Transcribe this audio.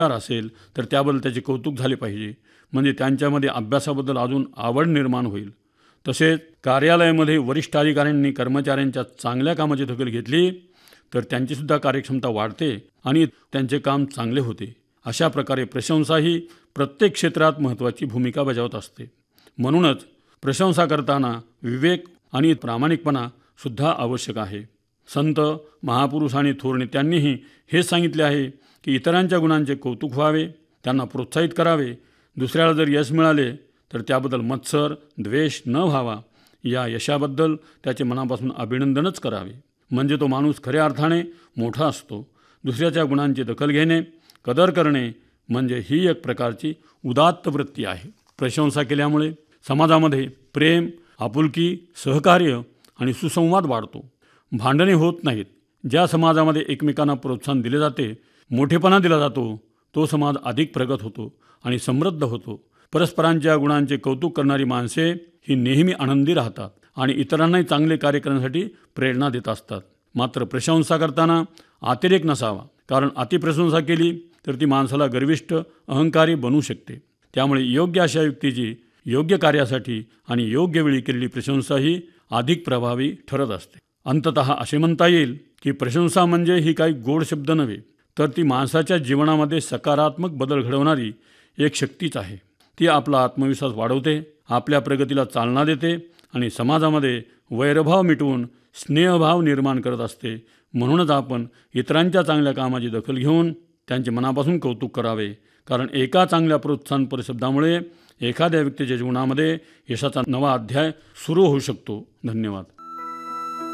असेल तर त्याबद्दल त्याचे कौतुक झाले पाहिजे, म्हणजे त्यांच्यामध्ये अभ्यासाबद्दल अजून आवड निर्माण होईल. तसेच कार्यालयामध्ये वरिष्ठ अधिकाऱ्यांनी कर्मचाऱ्यांच्या चांगल्या कामाची दखल घेतली तर त्यांचीसुद्धा कार्यक्षमता वाढते आणि त्यांचे काम चांगले होते. अशा प्रकारे प्रशंसा ही प्रत्येक क्षेत्रात महत्त्वाची भूमिका बजावत असते. म्हणूनच प्रशंसा करताना विवेक आणि प्रामाणिकपणा सुद्धा आवश्यक आहे. संत, महापुरुष आणि थोर नेत्यांनीही हे सांगितले आहे की इतरांच्या गुणांचे कौतुक व्हावे, त्यांना प्रोत्साहित करावे. दुसऱ्याला जर यश मिळाले तर त्याबद्दल मत्सर, द्वेष न व्हावा. या यशाबद्दल त्याचे मनापासून अभिनंदनच करावे, म्हणजे तो माणूस खऱ्या अर्थाने मोठा असतो. दुसऱ्याच्या गुणांची दखल घेणे, कदर करणे म्हणजे ही एक प्रकारची उदात्त वृत्ती आहे. प्रशंसा केल्यामुळे समाजामध्ये प्रेम, आपुलकी, सहकार्य आणि सुसंवाद वाढतो. भांडणे होत नाहीत. ज्या समाजामध्ये एकमेकांना प्रोत्साहन दिले जाते, मोठेपणा दिला जातो, तो समाज अधिक प्रगत होतो आणि समृद्ध होतो. परस्परांच्या गुणांचे कौतुक करणारी माणसे ही नेहमी आनंदी राहतात आणि इतरांनाही चांगले कार्य करण्यासाठी प्रेरणा देत असतात. मात्र प्रशंसा करताना अतिरेक नसावा, कारण अतिप्रशंसा केली तर ती माणसाला गर्विष्ठ, अहंकारी बनवू शकते. त्यामुळे योग्य अशा व्यक्तीची योग्य कार्यासाठी आणि योग्य वेळी केलेली प्रशंसा ही अधिक प्रभावी ठरत असते. अंततः असे म्हणता येईल की प्रशंसा म्हणजे ही काही गोड शब्द नव्हे, तर ती माणसाच्या जीवनामध्ये सकारात्मक बदल घडवणारी एक शक्तीच आहे. ती आपला आत्मविश्वास वाढवते, आपल्या प्रगतीला चालना देते आणि समाजामध्ये वैरभाव मिटवून स्नेहभाव निर्माण करत असते. म्हणूनच आपण इतरांच्या चांगल्या कामाची दखल घेऊन त्यांचे मनापासून कौतुक करावे, कारण एका चांगल्या प्रोत्साहनपर शब्दामुळे एखाद्या व्यक्तीच्या जीवनामध्ये यशाचा नवा अध्याय सुरू होऊ शकतो. धन्यवाद.